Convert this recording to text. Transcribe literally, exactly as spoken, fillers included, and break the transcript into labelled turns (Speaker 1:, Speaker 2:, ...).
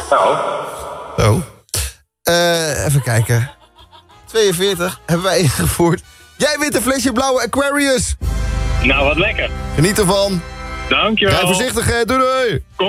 Speaker 1: Nou.
Speaker 2: Zo. Uh, even kijken. tweeënveertig hebben wij ingevoerd. Jij wint een flesje blauwe Aquarius.
Speaker 1: Nou, wat lekker.
Speaker 2: Geniet ervan.
Speaker 1: Dankjewel.
Speaker 2: Rij voorzichtig, hè. Doei doei.
Speaker 1: Kom.